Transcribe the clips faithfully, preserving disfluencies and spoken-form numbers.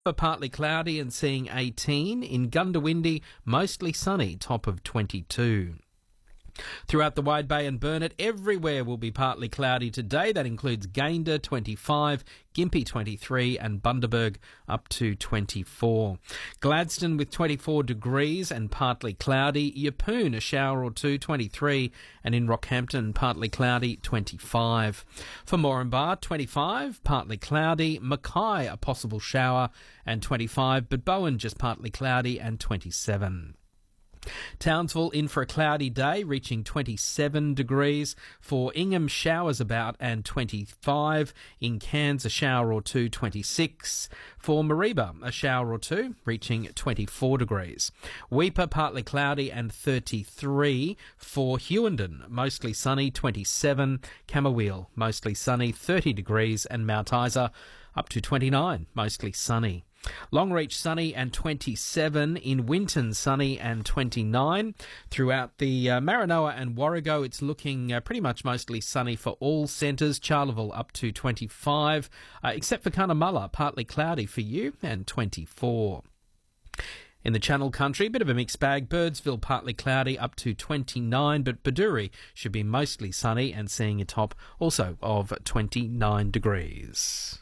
Partly cloudy and seeing eighteen. In Gundawindi, mostly sunny, top of twenty-two. Throughout the Wide Bay and Burnett, everywhere will be partly cloudy today. That includes Gayndah, twenty-five, Gympie, twenty-three, and Bundaberg up to twenty-four. Gladstone with twenty-four degrees and partly cloudy. Yeppoon, a shower or two, twenty-three, and in Rockhampton, partly cloudy, twenty-five. For Moranbah, twenty-five, partly cloudy. Mackay, a possible shower, and twenty-five, but Bowen just partly cloudy and twenty-seven. Townsville in for a cloudy day, reaching twenty-seven degrees. For Ingham, showers about and twenty-five. In Cairns, a shower or two, twenty-six. For Mareeba, a shower or two, reaching twenty-four degrees. Weipa, partly cloudy and thirty-three. For Hughenden, mostly sunny, twenty-seven. Camberwell, mostly sunny, thirty degrees. And Mount Isa, up to twenty-nine, mostly sunny. Longreach sunny and twenty-seven. In Winton sunny and twenty-nine. Throughout the uh, Maranoa and Warrego, it's looking uh, pretty much mostly sunny for all centres. Charleville up to twenty-five, uh, except for Cunnamulla, partly cloudy for you and twenty-four. In the Channel Country, bit of a mixed bag. Birdsville partly cloudy up to twenty-nine, but Baduri should be mostly sunny and seeing a top also of twenty-nine degrees.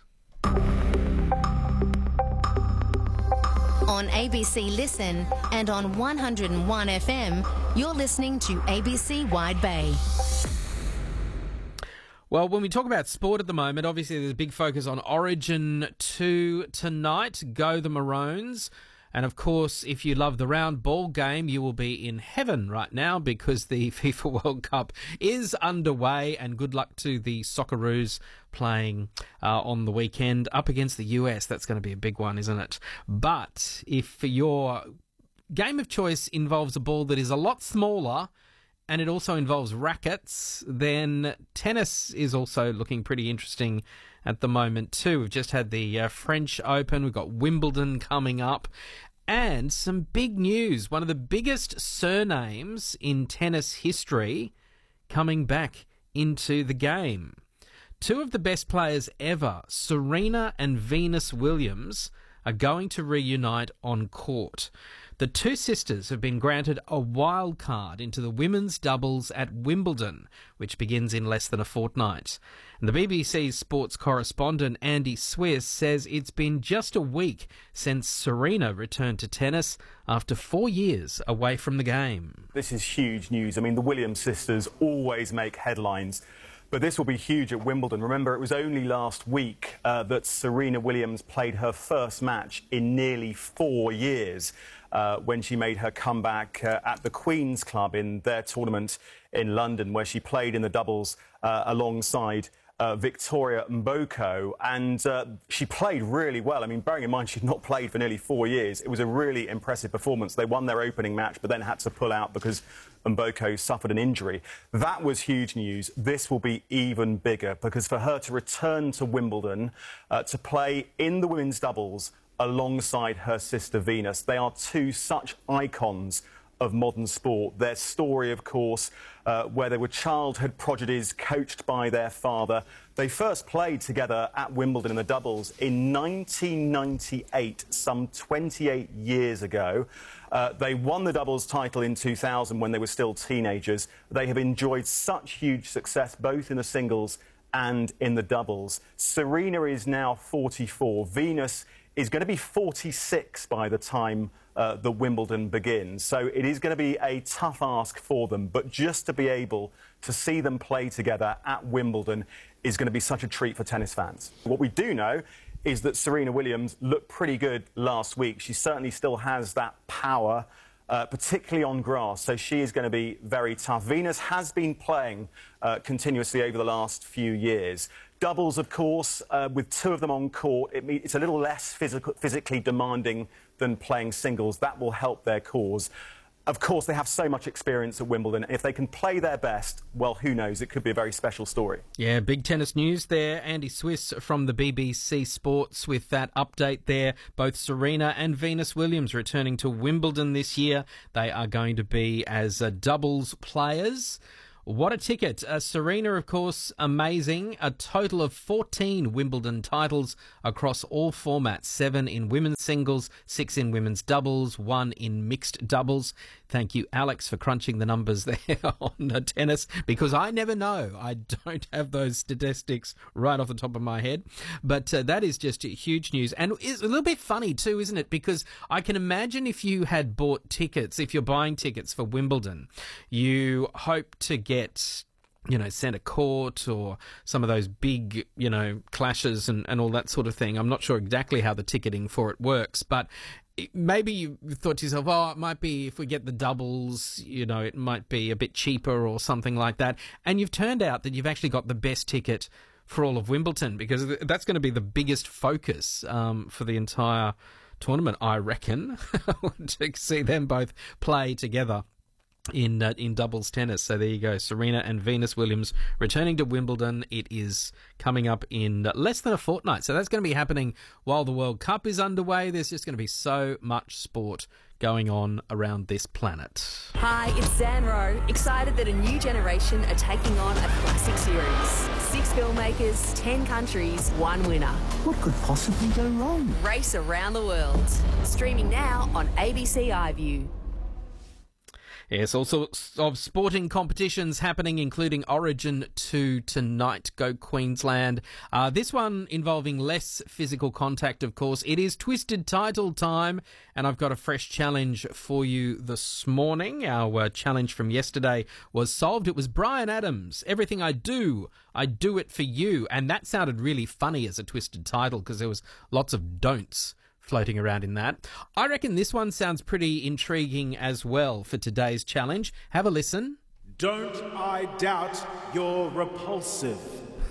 On A B C Listen and on one oh one F M, you're listening to A B C Wide Bay. Well, when we talk about sport at the moment, obviously there's a big focus on Origin two tonight. Go the Maroons. And of course, if you love the round ball game, you will be in heaven right now because the FIFA World Cup is underway, and good luck to the Socceroos playing uh, on the weekend up against the U S. That's going to be a big one, isn't it? But if your game of choice involves a ball that is a lot smaller and it also involves rackets, then tennis is also looking pretty interesting at the moment too. We've just had the uh, French Open, we've got Wimbledon coming up, and some big news. One of the biggest surnames in tennis history coming back into the game. Two of the best players ever, Serena and Venus Williams, are going to reunite on court. The two sisters have been granted a wild card into the women's doubles at Wimbledon, which begins in less than a fortnight. And the B B C's sports correspondent Andy Swiss says it's been just a week since Serena returned to tennis after four years away from the game. This is huge news. I mean, the Williams sisters always make headlines, but this will be huge at Wimbledon. Remember, it was only last week uh, that Serena Williams played her first match in nearly four years uh, when she made her comeback uh, at the Queen's Club in their tournament in London, where she played in the doubles uh, alongside Uh, Victoria Mboko, and uh, she played really well. I mean, bearing in mind she'd not played for nearly four years, it was a really impressive performance. They won their opening match, but then had to pull out because Mboko suffered an injury. That was huge news. This will be even bigger, because for her to return to Wimbledon, uh, to play in the women's doubles alongside her sister Venus, they are two such icons of modern sport. Their story, of course, uh, where they were childhood prodigies coached by their father. They first played together at Wimbledon in the doubles in nineteen ninety-eight, some twenty-eight years ago. Uh, they won the doubles title in two thousand when they were still teenagers. They have enjoyed such huge success both in the singles and in the doubles. Serena is now forty-four. Venus is going to be forty-six by the time uh, the Wimbledon begins. So it is going to be a tough ask for them, but just to be able to see them play together at Wimbledon is going to be such a treat for tennis fans. What we do know is that Serena Williams looked pretty good last week. She certainly still has that power, Uh, particularly on grass, so she is going to be very tough. Venus has been playing uh, continuously over the last few years. Doubles, of course, uh, with two of them on court, it, it's a little less physical, physically demanding than playing singles. That will help their cause. Of course, they have so much experience at Wimbledon. If they can play their best, well, who knows? It could be a very special story. Yeah, big tennis news there. Andy Swiss from the B B C Sports with that update there. Both Serena and Venus Williams returning to Wimbledon this year. They are going to be as uh, doubles players. What a ticket. Uh, Serena, of course, amazing. A total of fourteen Wimbledon titles across all formats. Seven in women's singles, six in women's doubles, one in mixed doubles. Thank you, Alex, for crunching the numbers there on uh, tennis, because I never know. I don't have those statistics right off the top of my head. But uh, that is just huge news. And it's a little bit funny too, isn't it? Because I can imagine if you had bought tickets, if you're buying tickets for Wimbledon, you hope to get, you know, centre court or some of those big, you know, clashes and, and all that sort of thing. I'm not sure exactly how the ticketing for it works, but maybe you thought to yourself, oh, it might be if we get the doubles, you know, it might be a bit cheaper or something like that. And you've turned out that you've actually got the best ticket for all of Wimbledon, because that's going to be the biggest focus um, for the entire tournament, I reckon, to see them both play together in uh, in doubles tennis. So there you go, Serena and Venus Williams returning to Wimbledon. It is coming up in less than a fortnight, so that's going to be happening while the World Cup is underway. There's just going to be so much sport going on around this planet. Hi, it's Zan Rowe, excited that a new generation are taking on a classic series. Six filmmakers, ten countries, one winner. What could possibly go wrong? Race around the world. Streaming now on A B C iView. Yes, all sorts of sporting competitions happening, including Origin two tonight. Go Queensland. Uh, this one involving less physical contact, of course. It is Twisted Title time, and I've got a fresh challenge for you this morning. Our uh, challenge from yesterday was solved. It was Bryan Adams. Everything I do, I do it for you. And that sounded really funny as a twisted title because there was lots of don'ts floating around in that. I reckon this one sounds pretty intriguing as well for today's challenge. Have a listen. Don't I doubt you're repulsive.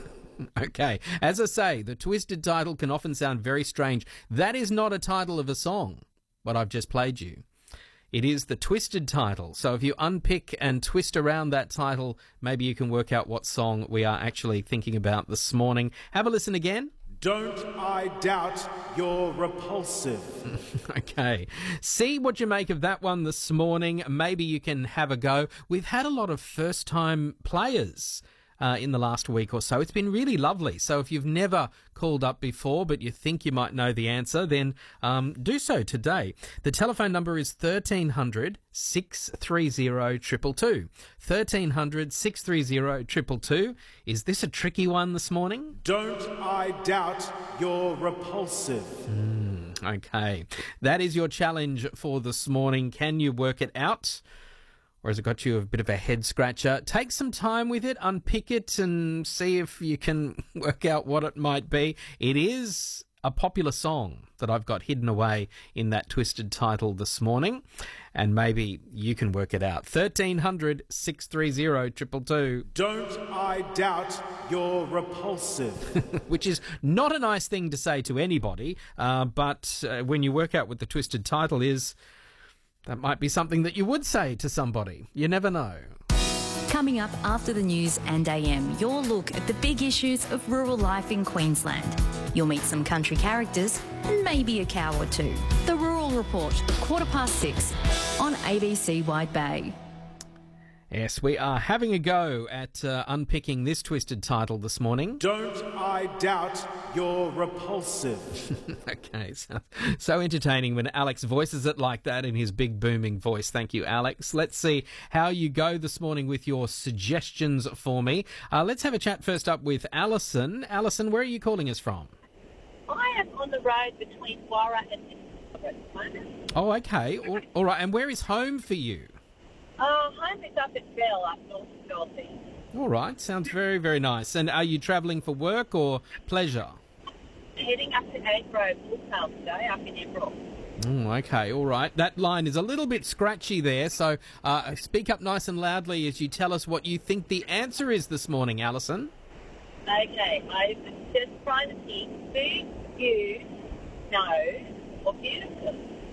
Okay, as I say, the twisted title can often sound very strange. That is not a title of a song, what I've just played you. It is the twisted title. So if you unpick and twist around that title, maybe you can work out what song we are actually thinking about this morning. Have a listen again. Don't I doubt you're repulsive. Okay. See what you make of that one this morning. Maybe you can have a go. We've had a lot of first-time players uh, in the last week or so. It's been really lovely. So if you've never called up before but you think you might know the answer, then um, do so today. The telephone number is thirteen hundred, six three zero, two two two. thirteen hundred, six three zero, two two two. Is this a tricky one this morning? Don't I doubt you're repulsive. Mm, okay. That is your challenge for this morning. Can you work it out? Or has it got you a bit of a head scratcher? Take some time with it, unpick it, and see if you can work out what it might be. It is a popular song that I've got hidden away in that twisted title this morning, and maybe you can work it out. thirteen hundred, six three zero, two two two. Don't I doubt you're repulsive. Which is not a nice thing to say to anybody, uh, but uh, when you work out what the twisted title is, that might be something that you would say to somebody. You never know. Coming up after the news and A M, your look at the big issues of rural life in Queensland. You'll meet some country characters and maybe a cow or two. The Rural Report, quarter past six on A B C Wide Bay. Yes, we are having a go at uh, unpicking this twisted title this morning. Don't I doubt you're repulsive. Okay, so, so entertaining when Alex voices it like that in his big booming voice. Thank you, Alex. Let's see how you go this morning with your suggestions for me. Uh, let's have a chat first up with Alison. Alison, where are you calling us from? I am on the road between Warra and Edinburgh at the moment. Oh, okay. All, all right, and where is home for you? Uh, home is up at Bell, up north of Dorothy. All right, sounds very, very nice. And are you travelling for work or pleasure? Heading up to April Bulltail today, up in Emerald. Oh, okay, all right. That line is a little bit scratchy there, so uh, speak up nice and loudly as you tell us what you think the answer is this morning, Alison. Okay, I'm just trying to think, do you know or beautiful?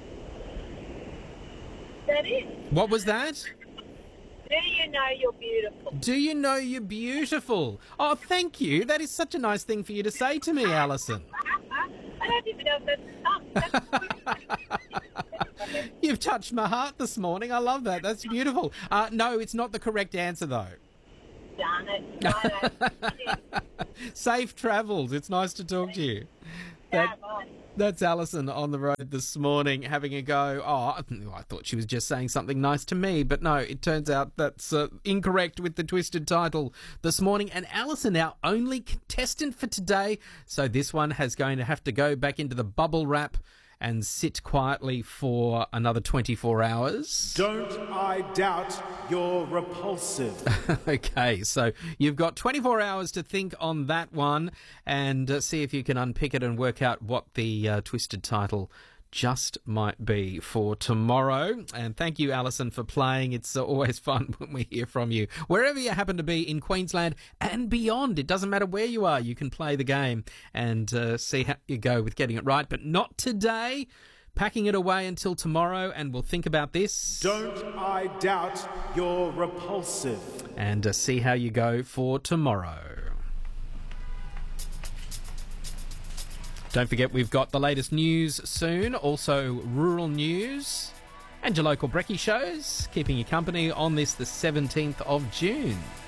That is. What was that? Do you know you're beautiful? Do you know you're beautiful? Oh, thank you. That is such a nice thing for you to say to me, Alison. I don't even know if that's... You've touched my heart this morning. I love that. That's beautiful. Uh, no, it's not the correct answer, though. darn it. Righto. Safe travels. It's nice to talk to you. Yeah, That- bye. That's Alison on the road this morning having a go. Oh, I thought she was just saying something nice to me, but no, it turns out that's uh, incorrect with the twisted title this morning. And Alison, our only contestant for today, so this one has going to have to go back into the bubble wrap and sit quietly for another twenty-four hours. Don't I doubt you're repulsive. Okay, so you've got twenty-four hours to think on that one and uh, see if you can unpick it and work out what the uh, twisted title just might be for tomorrow. And thank you, Alison, for playing. It's uh, always fun when we hear from you. Wherever you happen to be in Queensland and beyond, it doesn't matter where you are, you can play the game and uh, see how you go with getting it right. But not today. Packing it away until tomorrow, and we'll think about this. Don't I doubt you're repulsive. And uh, see how you go for tomorrow. Don't forget, we've got the latest news soon, also rural news, and your local brekkie shows, keeping you company on this, the seventeenth of June.